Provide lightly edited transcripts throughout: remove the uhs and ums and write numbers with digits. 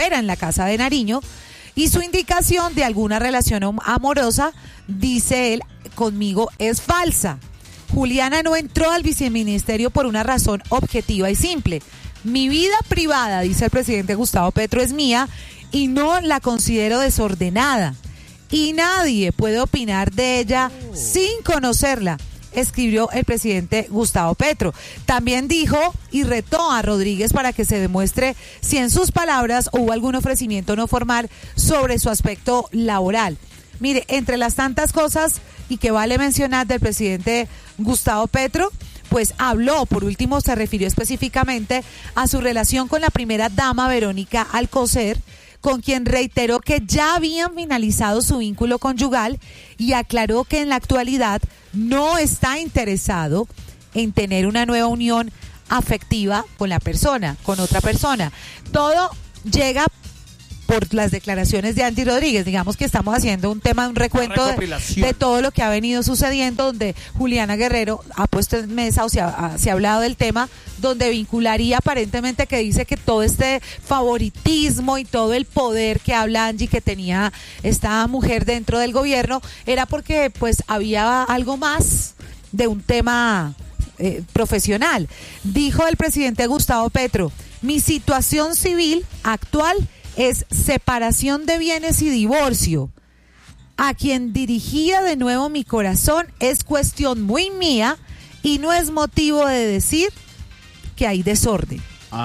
fuera en la casa de Nariño, y su indicación de alguna relación amorosa, dice él, conmigo es falsa. Juliana no entró al viceministerio por una razón objetiva y simple. Mi vida privada, dice el presidente Gustavo Petro, es mía y no la considero desordenada. Y nadie puede opinar de ella sin conocerla, escribió el presidente Gustavo Petro. También dijo y retó a Rodríguez para que se demuestre si en sus palabras hubo algún ofrecimiento no formal sobre su aspecto laboral. Mire, entre las tantas cosas y que vale mencionar del presidente Gustavo Petro, pues habló, por último se refirió específicamente a su relación con la primera dama Verónica Alcocer, con quien reiteró que ya habían finalizado su vínculo conyugal y aclaró que en la actualidad no está interesado en tener una nueva unión afectiva con otra persona. Todo llega por las declaraciones de Andy Rodríguez. Digamos que estamos haciendo un recuento de todo lo que ha venido sucediendo, donde Juliana Guerrero ha puesto en mesa o se ha hablado del tema, donde vincularía aparentemente, que dice que todo este favoritismo y todo el poder que habla Angie que tenía esta mujer dentro del gobierno era porque pues había algo más de un tema profesional. Dijo el presidente Gustavo Petro: mi situación civil actual es separación de bienes y divorcio. A quien dirigía de nuevo mi corazón es cuestión muy mía y no es motivo de decir que hay desorden.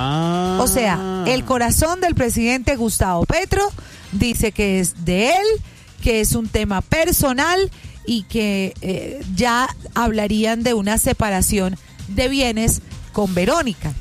O sea, el corazón del presidente Gustavo Petro dice que es de él, que es un tema personal y que ya hablarían de una separación de bienes con Verónica.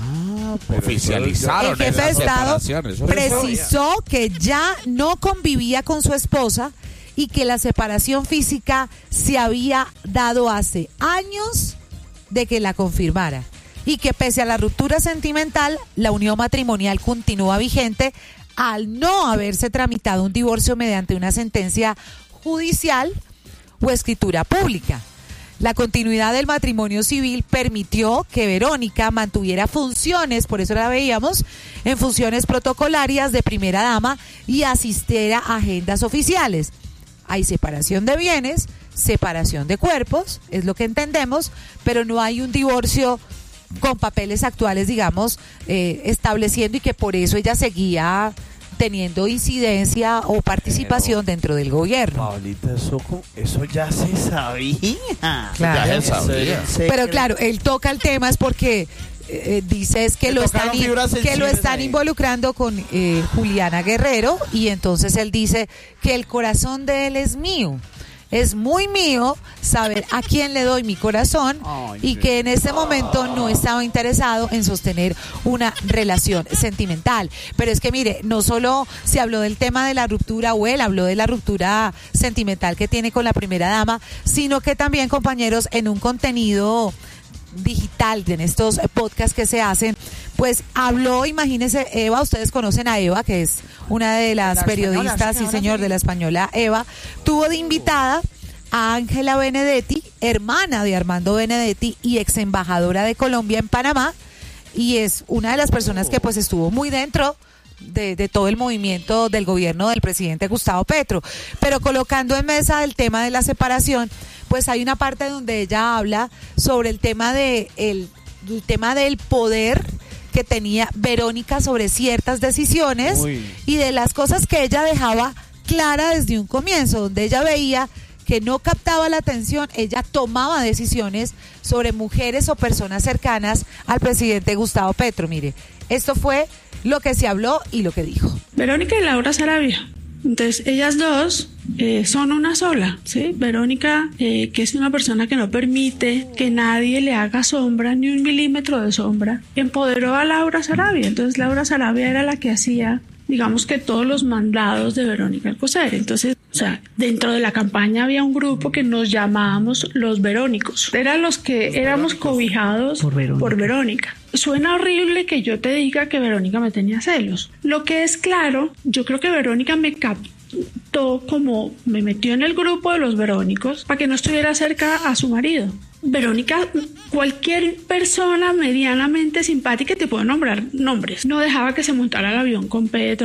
Oficializaron. El jefe de Estado precisó que ya no convivía con su esposa y que la separación física se había dado hace años de que la confirmara, y que pese a la ruptura sentimental, la unión matrimonial continúa vigente al no haberse tramitado un divorcio mediante una sentencia judicial o escritura pública. La continuidad del matrimonio civil permitió que Verónica mantuviera funciones, por eso la veíamos, en funciones protocolarias de primera dama y asistiera a agendas oficiales. Hay separación de bienes, separación de cuerpos, es lo que entendemos, pero no hay un divorcio con papeles actuales, digamos, estableciendo, y que por eso ella seguía teniendo incidencia o participación dentro del gobierno. Paulita, eso ya se sabía. Claro. Ya se sabía. Pero claro, él toca el tema es porque dice es que lo están involucrando con Juliana Guerrero, y entonces él dice que el corazón de él es mío. Es muy mío saber a quién le doy mi corazón, y que en este momento no estaba interesado en sostener una relación sentimental. Pero es que mire, no solo se habló del tema de la ruptura, o él habló de la ruptura sentimental que tiene con la primera dama, sino que también, compañeros, en un contenido digital, en estos podcasts que se hacen, pues habló, imagínense, Eva, ustedes conocen a Eva, que es una de las periodistas, sí señor, de La Española. Eva tuvo de invitada a Ángela Benedetti, hermana de Armando Benedetti y ex embajadora de Colombia en Panamá, y es una de las personas que pues estuvo muy dentro de todo el movimiento del gobierno del presidente Gustavo Petro. Pero colocando en mesa el tema de la separación, pues hay una parte donde ella habla sobre el tema el tema del poder que tenía Verónica sobre ciertas decisiones y de las cosas que ella dejaba clara desde un comienzo, donde ella veía que no captaba la atención, ella tomaba decisiones sobre mujeres o personas cercanas al presidente Gustavo Petro. Mire, esto fue lo que se habló y lo que dijo. Verónica y Laura Sarabia. Entonces, ellas dos son una sola, ¿sí? Verónica, que es una persona que no permite que nadie le haga sombra, ni un milímetro de sombra, empoderó a Laura Sarabia. Entonces, Laura Sarabia era la que hacía, digamos, que todos los mandados de Verónica Alcocer. Entonces, o sea, dentro de la campaña había un grupo que nos llamábamos los Verónicos. Eran los que éramos cobijados por Verónica. Suena horrible que yo te diga que Verónica me tenía celos. Lo que es claro, yo creo que Verónica me captó, como me metió en el grupo de los Verónicos para que no estuviera cerca a su marido. Verónica, cualquier persona medianamente simpática te puede nombrar nombres. No dejaba que se montara al avión con Petro.